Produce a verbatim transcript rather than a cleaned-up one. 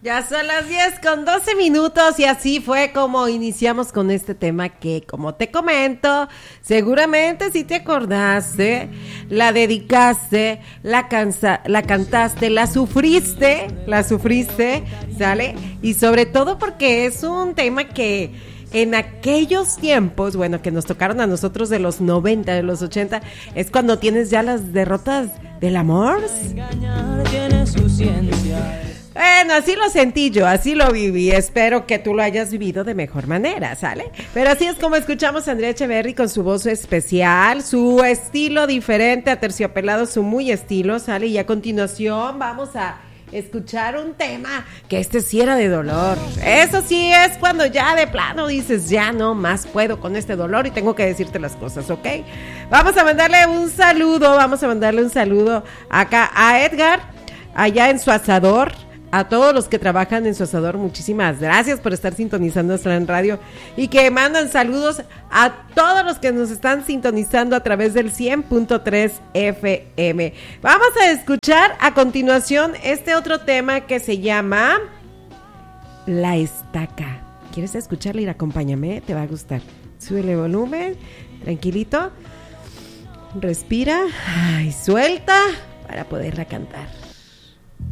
Ya son las diez con doce minutos y así fue como iniciamos con este tema que, como te comento, seguramente si te acordaste, la dedicaste, la, cansa, la cantaste, la sufriste, la sufriste, ¿sale? Y sobre todo porque es un tema que en aquellos tiempos, bueno, que nos tocaron a nosotros de los noventa, de los ochenta, es cuando tienes ya las derrotas del amor. Engañar tiene su ciencia. Bueno, así lo sentí yo, así lo viví. Espero que tú lo hayas vivido de mejor manera, ¿sale? Pero así es como escuchamos a Andrea Echeverry con su voz especial, su estilo diferente, aterciopelado, su muy estilo, ¿sale? Y a continuación vamos a escuchar un tema que este sí era de dolor. Eso sí es cuando ya de plano dices, ya no más puedo con este dolor y tengo que decirte las cosas, ¿ok? Vamos a mandarle un saludo, vamos a mandarle un saludo acá a Edgar, allá en su asador. A todos los que trabajan en su asador, muchísimas gracias por estar sintonizando en radio y que mandan saludos a todos los que nos están sintonizando a través del cien punto tres F M. Vamos a escuchar a continuación este otro tema que se llama La Estaca. ¿Quieres escucharla? Y acompáñame, te va a gustar. Súbele volumen, tranquilito, respira y suelta para poderla cantar.